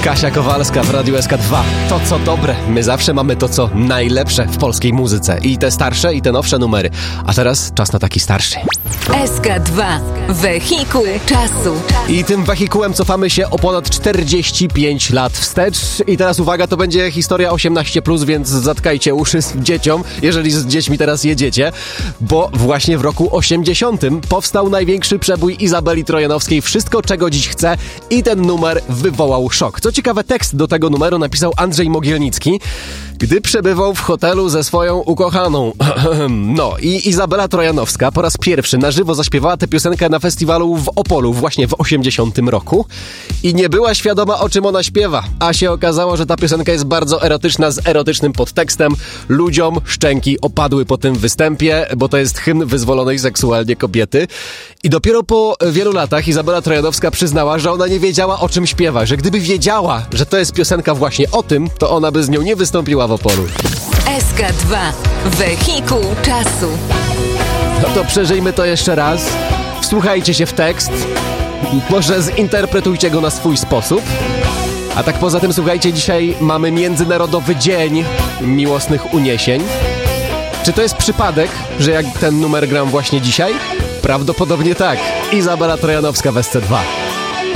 Kasia Kowalska w Radiu SK2. To co dobre. My zawsze mamy to co najlepsze w polskiej muzyce. I te starsze, i te nowsze numery. A teraz czas na taki starszy. SK2. Wehikuł czasu. I tym wehikułem cofamy się o ponad 45 lat wstecz. I teraz uwaga, to będzie historia 18+, więc zatkajcie uszy z dzieciom, jeżeli z dziećmi teraz jedziecie. Bo właśnie w roku 80 powstał największy przebój Izabeli Trojanowskiej Wszystko, czego dziś chcę. I ten numer wywołał szok. Co ciekawe, tekst do tego numeru napisał Andrzej Mogielnicki, gdy przebywał w hotelu ze swoją ukochaną. No i Izabela Trojanowska po raz pierwszy na żywo zaśpiewała tę piosenkę na festiwalu w Opolu właśnie w 80 roku i nie była świadoma, o czym ona śpiewa, a się okazało, że ta piosenka jest bardzo erotyczna z erotycznym podtekstem. Ludziom szczęki opadły po tym występie, bo to jest hymn wyzwolonej seksualnie kobiety. I dopiero po wielu latach Izabela Trojanowska przyznała, że ona nie wiedziała, o czym śpiewa, że gdyby wiedziała, że to jest piosenka właśnie o tym, to ona by z nią nie wystąpiła w Opolu. SK2. Wehikuł czasu. No to przeżyjmy to jeszcze raz. Wsłuchajcie się w tekst. Może zinterpretujcie go na swój sposób. A tak poza tym, słuchajcie, dzisiaj mamy Międzynarodowy Dzień Miłosnych Uniesień. Czy to jest przypadek, że jak ten numer gram właśnie dzisiaj? Prawdopodobnie tak. Izabela Trojanowska w SC2.